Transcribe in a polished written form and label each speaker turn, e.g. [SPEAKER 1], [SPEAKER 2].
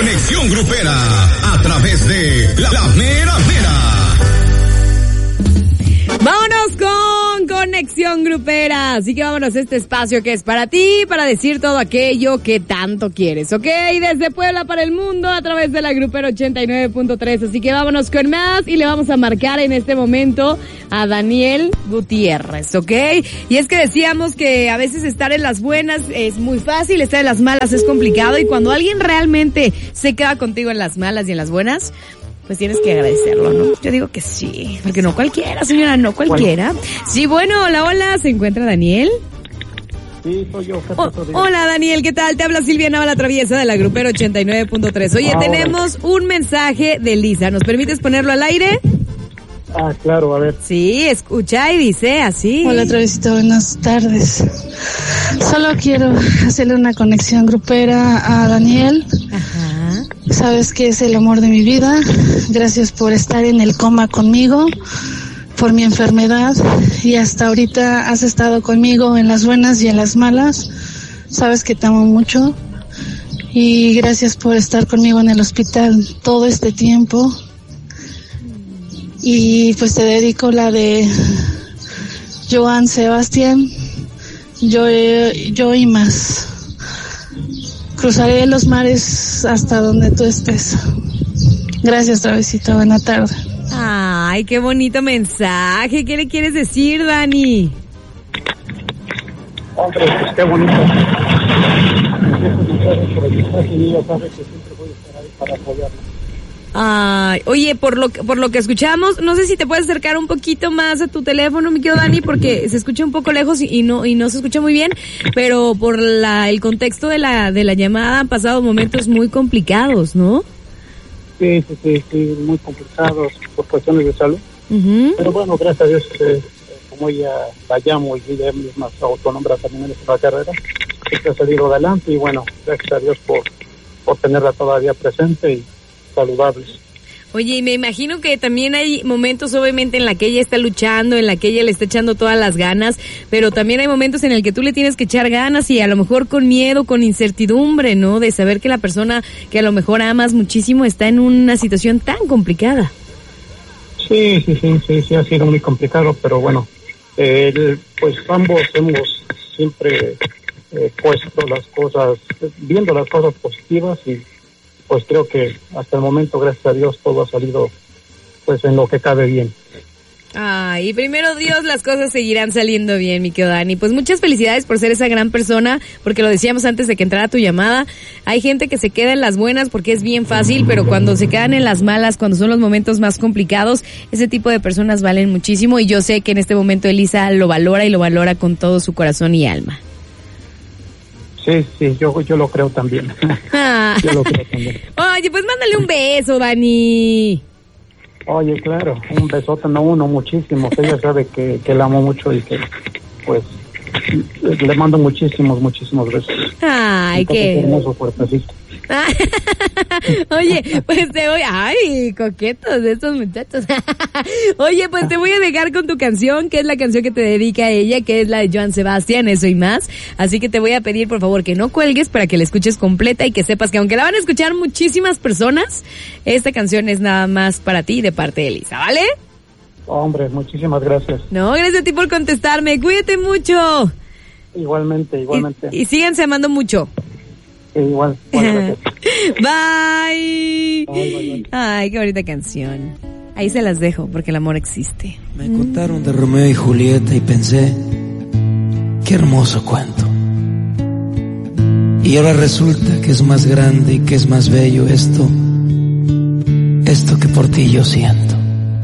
[SPEAKER 1] Conexión Grupera a través de La Mera Mera.
[SPEAKER 2] Vámonos con Conexión Grupera. Así que vámonos a este espacio que es para ti, para decir todo aquello que tanto quieres, ¿ok? Desde Puebla para el mundo a través de la Grupera 89.3. Así que vámonos con más y le vamos a marcar en este momento a Daniel Gutiérrez, ¿ok? Y es que decíamos que a veces estar en las buenas es muy fácil, estar en las malas es complicado, y cuando alguien realmente se queda contigo en las malas y en las buenas, pues tienes que agradecerlo, ¿no? Yo digo que sí, porque no cualquiera, señora, no cualquiera. Bueno. Sí, bueno, hola, ¿se encuentra Daniel?
[SPEAKER 3] Sí, soy yo.
[SPEAKER 2] Hola, Daniel, ¿qué tal? Te habla Silvia Nava, la traviesa de la Grupera 89.3. Oye, tenemos un mensaje de Lisa, ¿nos permites ponerlo al aire?
[SPEAKER 3] Ah, claro, a ver.
[SPEAKER 2] Sí, escucha y dice así.
[SPEAKER 4] Hola, travesito, buenas tardes. Solo quiero hacerle una conexión grupera a Daniel.
[SPEAKER 2] Ajá.
[SPEAKER 4] Sabes que es el amor de mi vida. Gracias por estar en el coma conmigo, por mi enfermedad, y hasta ahorita has estado conmigo en las buenas y en las malas. Sabes que te amo mucho y gracias por estar conmigo en el hospital todo este tiempo. Y pues te dedico la de Joan Sebastián, yo y más. Cruzaré los mares hasta donde tú estés. Gracias, travesita. Buena tarde.
[SPEAKER 2] Ay, qué bonito mensaje. ¿Qué le quieres decir, Dani?
[SPEAKER 3] Hombre, pues qué bonito. Por el mensaje, y ya sabes que siempre voy a estar ahí para apoyarlo.
[SPEAKER 2] Ay, oye, por lo que escuchamos, no sé si te puedes acercar un poquito más a tu teléfono, mi querido Dani, porque se escucha un poco lejos y no se escucha muy bien, pero por el contexto de la llamada han pasado momentos muy complicados, ¿no?
[SPEAKER 3] Sí, muy complicados por cuestiones de salud.
[SPEAKER 2] Uh-huh.
[SPEAKER 3] Pero bueno, gracias a Dios, como ella la llamo y ella misma se autonombra también en esta carrera, que ha salido adelante, y bueno, gracias a Dios por tenerla todavía presente y saludables.
[SPEAKER 2] Oye, y me imagino que también hay momentos, obviamente, en la que ella está luchando, en la que ella le está echando todas las ganas, pero también hay momentos en el que tú le tienes que echar ganas, y a lo mejor con miedo, con incertidumbre, ¿no? De saber que la persona que a lo mejor amas muchísimo está en una situación tan complicada. Sí,
[SPEAKER 3] ha sido muy complicado, pero bueno, pues ambos hemos siempre puesto las cosas, viendo las cosas positivas, y pues creo que hasta el momento, gracias a Dios, todo ha salido pues en lo que cabe bien.
[SPEAKER 2] Ay, primero Dios, las cosas seguirán saliendo bien, mi querido Dani. Pues muchas felicidades por ser esa gran persona, porque lo decíamos antes de que entrara tu llamada, hay gente que se queda en las buenas porque es bien fácil, pero cuando se quedan en las malas, cuando son los momentos más complicados, ese tipo de personas valen muchísimo, y yo sé que en este momento Elisa lo valora, y lo valora con todo su corazón y alma.
[SPEAKER 3] Sí, yo lo creo también. Yo lo creo también.
[SPEAKER 2] Oye, pues mándale un beso, Dani.
[SPEAKER 3] Oye, claro, un besote, no uno, muchísimos. Ella sabe que la amo mucho y que, pues, le mando muchísimos besos.
[SPEAKER 2] Ay, qué
[SPEAKER 3] hermoso, fuertecito.
[SPEAKER 2] Oye, pues te voy... Ay, coquetos estos muchachos. Oye, pues te voy a dejar con tu canción, que es la canción que te dedica a ella, que es la de Joan Sebastián, Eso y Más. Así que te voy a pedir, por favor, que no cuelgues para que la escuches completa, y que sepas que aunque la van a escuchar muchísimas personas, esta canción es nada más para ti, de parte de Elisa, ¿vale?
[SPEAKER 3] Hombre, muchísimas gracias.
[SPEAKER 2] No, gracias a ti por contestarme. Cuídate mucho.
[SPEAKER 3] Igualmente.
[SPEAKER 2] Y síganse amando mucho.
[SPEAKER 3] Igual.
[SPEAKER 2] Bye. Bye. Ay, qué bonita canción. Ahí se las dejo, porque el amor existe.
[SPEAKER 5] Me contaron de Romeo y Julieta y pensé, qué hermoso cuento. Y ahora resulta que es más grande y que es más bello esto que por ti yo siento.